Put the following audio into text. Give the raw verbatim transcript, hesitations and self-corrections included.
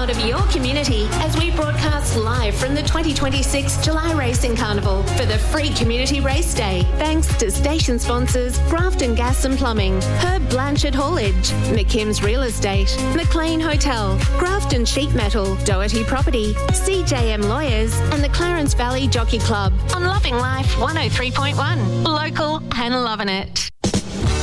part of your community as we broadcast live from the twenty twenty-six July Racing Carnival for the free Community Race Day. Thanks to station sponsors Grafton Gas and Plumbing, Herb Blanchard Haulage, McKim's Real Estate, McLean Hotel, Grafton Sheet Metal, Doherty Property, C J M Lawyers and the Clarence Valley Jockey Club on Loving Life one oh three point one. Local and loving it.